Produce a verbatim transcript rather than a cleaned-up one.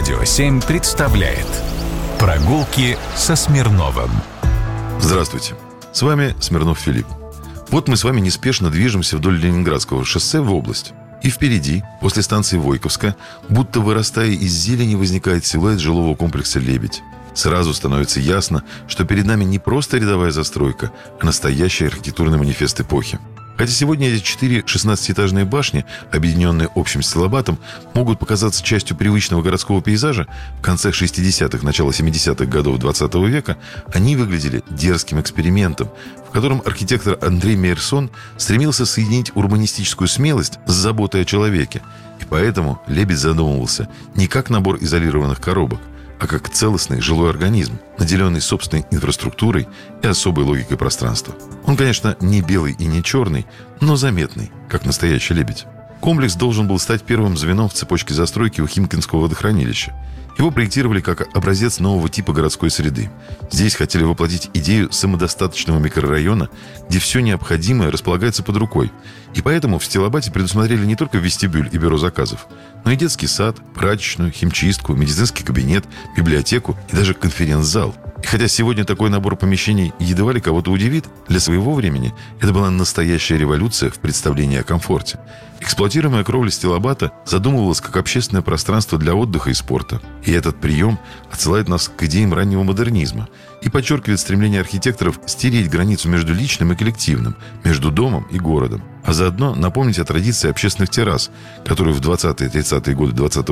Радио семь представляет «Прогулки со Смирновым». Здравствуйте, с вами Смирнов Филипп. Вот мы с вами неспешно движемся вдоль Ленинградского шоссе в область. И впереди, после станции Войковская, будто вырастая из зелени, возникает силуэт жилого комплекса «Лебедь». Сразу становится ясно, что перед нами не просто рядовая застройка, а настоящий архитектурный манифест эпохи. Хотя сегодня эти четыре шестнадцатиэтажные башни, объединенные общим стилобатом, могут показаться частью привычного городского пейзажа, в конце шестидесятых, начало семидесятых годов двадцатого века они выглядели дерзким экспериментом, в котором архитектор Андрей Мейерсон стремился соединить урбанистическую смелость с заботой о человеке. И поэтому «Лебедь» задумывался не как набор изолированных коробок, а как целостный жилой организм, наделенный собственной инфраструктурой и особой логикой пространства. Он, конечно, не белый и не черный, но заметный, как настоящий лебедь. Комплекс должен был стать первым звеном в цепочке застройки у Химкинского водохранилища. Его проектировали как образец нового типа городской среды. Здесь хотели воплотить идею самодостаточного микрорайона, где все необходимое располагается под рукой. И поэтому в стилобате предусмотрели не только вестибюль и бюро заказов, но и детский сад, прачечную, химчистку, медицинский кабинет, библиотеку и даже конференц-зал. И хотя сегодня такой набор помещений едва ли кого-то удивит, для своего времени это была настоящая революция в представлении о комфорте. Эксплуатируемая кровля стилобата задумывалась как общественное пространство для отдыха и спорта. И этот прием отсылает нас к идеям раннего модернизма и подчеркивает стремление архитекторов стереть границу между личным и коллективным, между домом и городом. А заодно напомнить о традиции общественных террас, которые в двадцатые-тридцатые годы двадцатого